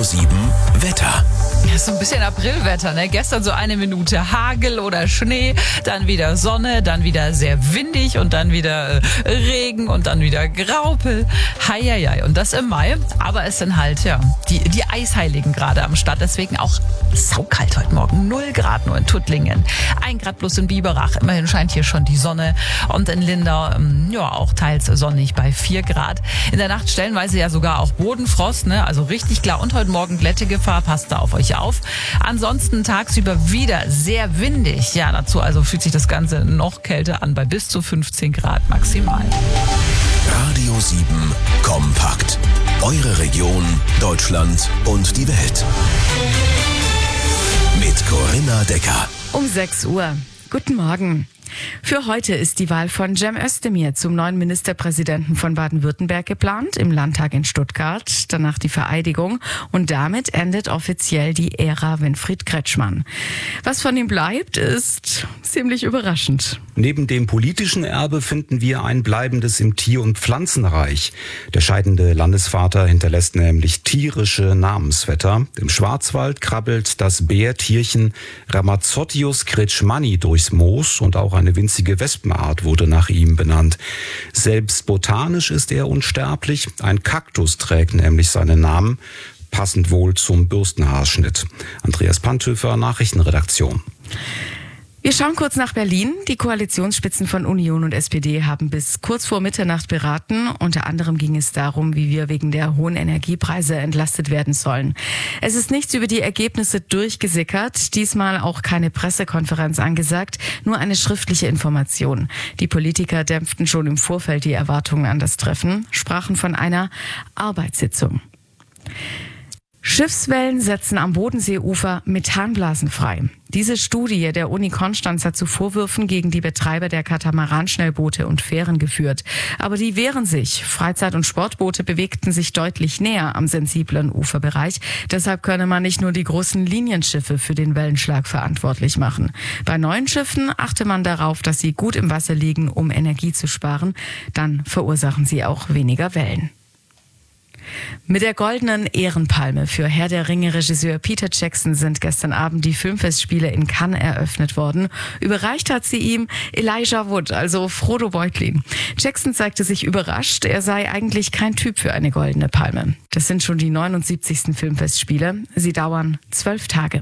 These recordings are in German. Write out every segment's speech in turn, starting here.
7 Wetter. Ja, so ein bisschen Aprilwetter, ne? Gestern so eine Minute Hagel oder Schnee, dann wieder Sonne, dann wieder sehr windig und dann wieder Regen und dann wieder Graupel. Heieiei. Und das im Mai. Aber es sind halt, ja, die Eisheiligen gerade am Start. Deswegen auch saukalt heute Morgen. 0 Grad nur in Tuttlingen. 1 Grad plus in Biberach. Immerhin scheint hier schon die Sonne. Und in Lindau, ja, auch teils sonnig bei 4 Grad. In der Nacht stellenweise ja sogar auch Bodenfrost, ne? Also richtig klar. Und heute Morgen Glättegefahr. Passt da auf euch auf. Ansonsten tagsüber wieder sehr windig. Ja, dazu also fühlt sich das Ganze noch kälter an bei bis zu 15 Grad maximal. Radio 7 kompakt. Eure Region, Deutschland und die Welt. Mit Corinna Decker. Um 6 Uhr. Guten Morgen. Für heute ist die Wahl von Cem Özdemir zum neuen Ministerpräsidenten von Baden-Württemberg geplant, im Landtag in Stuttgart, danach die Vereidigung und damit endet offiziell die Ära Winfried Kretschmann. Was von ihm bleibt, ist ziemlich überraschend. Neben dem politischen Erbe finden wir ein bleibendes im Tier- und Pflanzenreich. Der scheidende Landesvater hinterlässt nämlich tierische Namensvetter. Im Schwarzwald krabbelt das Bärtierchen Ramazottius kretschmanni durchs Moos und auch eine winzige Wespenart wurde nach ihm benannt. Selbst botanisch ist er unsterblich. Ein Kaktus trägt nämlich seinen Namen, passend wohl zum Bürstenhaarschnitt. Andreas Panthöfer, Nachrichtenredaktion. Wir schauen kurz nach Berlin. Die Koalitionsspitzen von Union und SPD haben bis kurz vor Mitternacht beraten. Unter anderem ging es darum, wie wir wegen der hohen Energiepreise entlastet werden sollen. Es ist nichts über die Ergebnisse durchgesickert. Diesmal auch keine Pressekonferenz angesagt, nur eine schriftliche Information. Die Politiker dämpften schon im Vorfeld die Erwartungen an das Treffen, sprachen von einer Arbeitssitzung. Schiffswellen setzen am Bodenseeufer Methanblasen frei. Diese Studie der Uni Konstanz hat zu Vorwürfen gegen die Betreiber der Katamaran-Schnellboote und Fähren geführt. Aber die wehren sich. Freizeit- und Sportboote bewegten sich deutlich näher am sensiblen Uferbereich. Deshalb könne man nicht nur die großen Linienschiffe für den Wellenschlag verantwortlich machen. Bei neuen Schiffen achte man darauf, dass sie gut im Wasser liegen, um Energie zu sparen. Dann verursachen sie auch weniger Wellen. Mit der goldenen Ehrenpalme für Herr der Ringe-Regisseur Peter Jackson sind gestern Abend die Filmfestspiele in Cannes eröffnet worden. Überreicht hat sie ihm Elijah Wood, also Frodo Beutlin. Jackson zeigte sich überrascht, er sei eigentlich kein Typ für eine goldene Palme. Das sind schon die 79. Filmfestspiele. Sie dauern 12 Tage.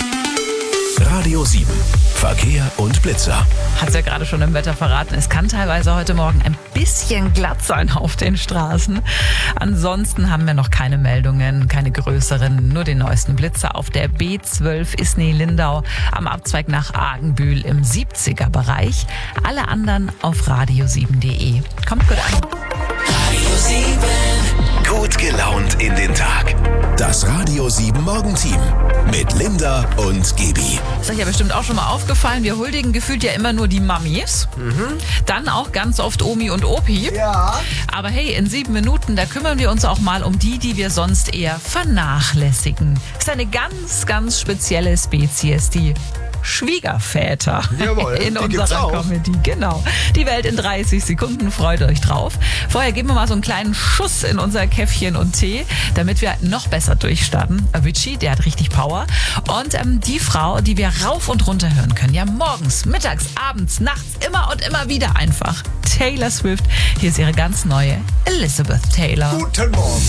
Radio 7 Verkehr und Blitzer. Hat's ja gerade schon im Wetter verraten. Es kann teilweise heute Morgen ein bisschen glatt sein auf den Straßen. Ansonsten haben wir noch keine Meldungen, keine größeren, nur den neuesten Blitzer auf der B12 Isny-Lindau am Abzweig nach Argenbühl im 70er-Bereich. Alle anderen auf radio7.de. Kommt gut an. Radio 7. Gut gelaunt in den Tag. Das Radio 7 Morgenteam mit Linda und Gibi. Ist euch ja bestimmt auch schon mal aufgefallen, wir huldigen gefühlt ja immer nur die Mamis. Dann auch ganz oft Omi und Opi. Ja. Aber hey, in 7 Minuten, da kümmern wir uns auch mal um die wir sonst eher vernachlässigen. Das ist eine ganz, ganz spezielle Spezies, die Schwiegerväter. Jawohl, in die gibt's unserer auch. Comedy. Genau. Die Welt in 30 Sekunden. Freut euch drauf. Vorher geben wir mal so einen kleinen Schuss in unser Käffchen und Tee, damit wir noch besser durchstarten. Avicii, der hat richtig Power. Und die Frau, die wir rauf und runter hören können. Ja, morgens, mittags, abends, nachts, immer und immer wieder einfach. Taylor Swift. Hier ist ihre ganz neue Elizabeth Taylor. Guten Morgen.